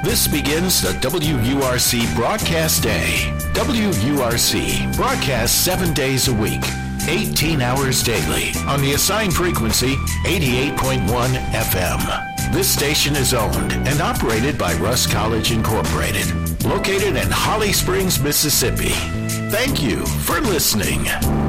This begins the WURC broadcast day. WURC broadcasts 7 days a week, 18 hours daily on the assigned frequency 88.1 FM. This station is owned and operated by Russ College Incorporated, located in Holly Springs, Mississippi. Thank you for listening.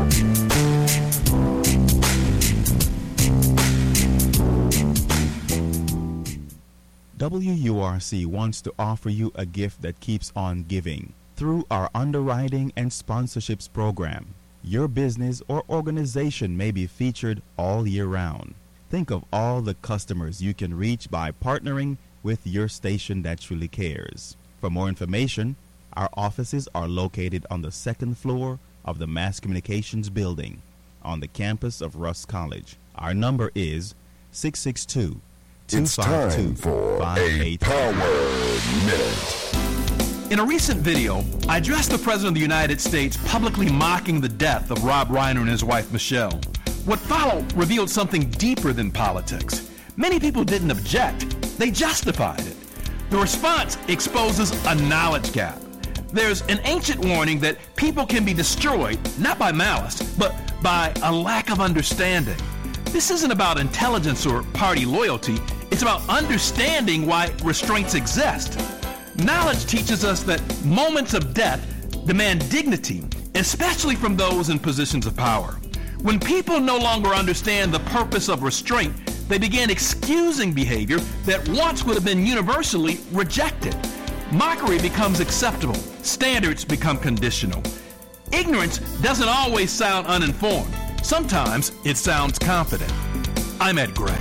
WURC wants to offer you a gift that keeps on giving. Through our underwriting and sponsorships program, your business or organization may be featured all year round. Think of all the customers you can reach by partnering with your station that truly cares. For more information, our offices are located on the second floor of the Mass Communications Building on the campus of Russ College. Our number is 662 It's time for a Power Minute. In a recent video, I addressed the President of the United States publicly mocking the death of Rob Reiner and his wife Michelle. What followed revealed something deeper than politics. Many people didn't object, they justified it. The response exposes a knowledge gap. There's an ancient warning that people can be destroyed, not by malice, but by a lack of understanding. This isn't about intelligence or party loyalty. It's about understanding why restraints exist. Knowledge teaches us that moments of death demand dignity, especially from those in positions of power. When people no longer understand the purpose of restraint, they begin excusing behavior that once would have been universally rejected. Mockery becomes acceptable. Standards become conditional. Ignorance doesn't always sound uninformed. Sometimes it sounds confident. I'm Ed Gray.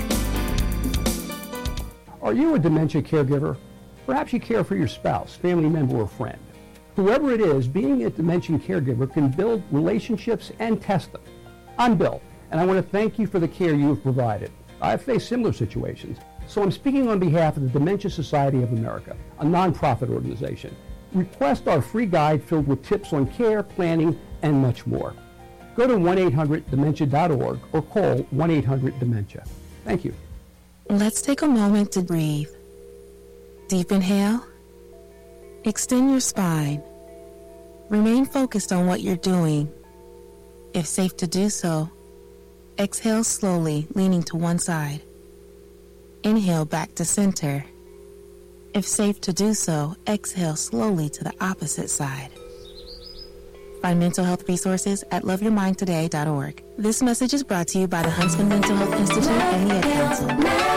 Are you a dementia caregiver? Perhaps you care for your spouse, family member, or friend. Whoever it is, being a dementia caregiver can build relationships and test them. I'm Bill, and I want to thank you for the care you have provided. I've faced similar situations, so I'm speaking on behalf of the Dementia Society of America, a nonprofit organization. Request our free guide filled with tips on care, planning, and much more. Go to 1-800-DEMENTIA.org or call 1-800-DEMENTIA. Thank you. Let's take a moment to breathe. Deep inhale. Extend your spine. Remain focused on what you're doing. If safe to do so, exhale slowly, leaning to one side. Inhale back to center. If safe to do so, exhale slowly to the opposite side. Find mental health resources at loveyourmindtoday.org. This message is brought to you by the Huntsman Mental Health Institute and the Ed Council.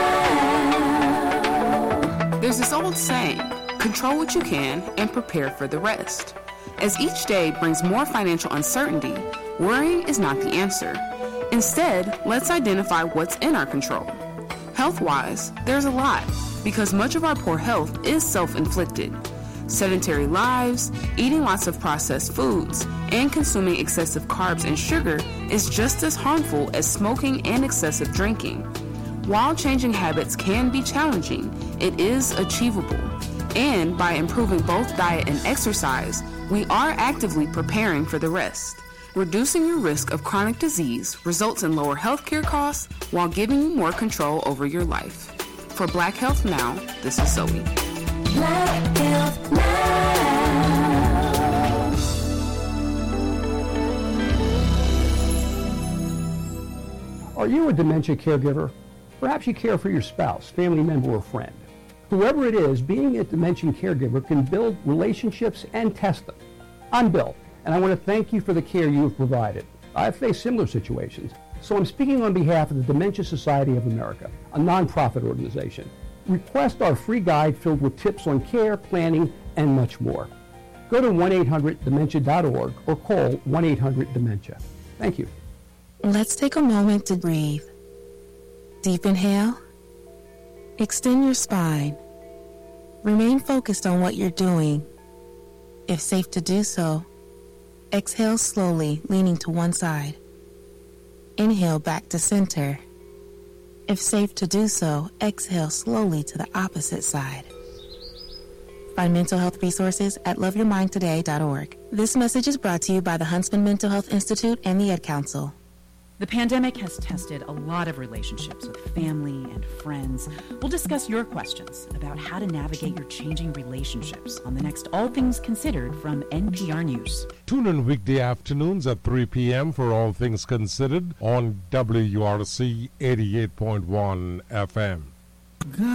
There's this old saying, control what you can and prepare for the rest. As each day brings more financial uncertainty, worrying is not the answer. Instead, let's identify what's in our control. Health-wise, there's a lot, because much of our poor health is self-inflicted. Sedentary lives, eating lots of processed foods, and consuming excessive carbs and sugar is just as harmful as smoking and excessive drinking. While changing habits can be challenging, it is achievable. And by improving both diet and exercise, we are actively preparing for the rest. Reducing your risk of chronic disease results in lower healthcare costs while giving you more control over your life. For Black Health Now, this is Zoe. Black Health Now. Are you a dementia caregiver? Perhaps you care for your spouse, family member, or friend. Whoever it is, being a dementia caregiver can build relationships and test them. I'm Bill, and I want to thank you for the care you have provided. I've faced similar situations, so I'm speaking on behalf of the Dementia Society of America, a nonprofit organization. Request our free guide filled with tips on care, planning, and much more. Go to 1-800-DEMENTIA.org or call 1-800-DEMENTIA. Thank you. Let's take a moment to breathe. Deep inhale. Extend your spine. Remain focused on what you're doing. If safe to do so, exhale slowly, leaning to one side. Inhale back to center. If safe to do so, exhale slowly to the opposite side. Find mental health resources at loveyourmindtoday.org. This message is brought to you by the Huntsman Mental Health Institute and the Ed Council. The pandemic has tested a lot of relationships with family and friends. We'll discuss your questions about how to navigate your changing relationships on the next All Things Considered from NPR News. Tune in weekday afternoons at 3 p.m. for All Things Considered on WURC 88.1 FM.